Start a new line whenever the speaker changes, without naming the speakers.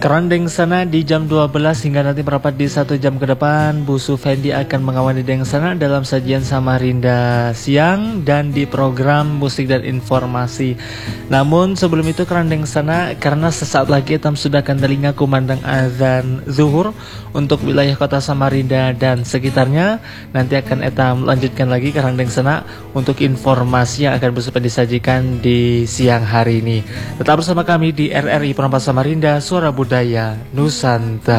Kerandeng sana di jam 12 hingga nanti merapat di 1 jam ke depan, Bu Sufendi akan mengawali Deng sana dalam sajian Samarinda siang dan di program musik dan informasi. Namun sebelum itu Kerandeng sana, karena sesaat lagi etam sudah akan telinga kumandang azan zuhur untuk wilayah kota Samarinda dan sekitarnya. Nanti akan etam lanjutkan lagi Kerandeng sana untuk informasi yang akan bersifat disajikan di siang hari ini. Tetap bersama kami di RRI Perempat Samarinda, Suara Budaya Nusantara.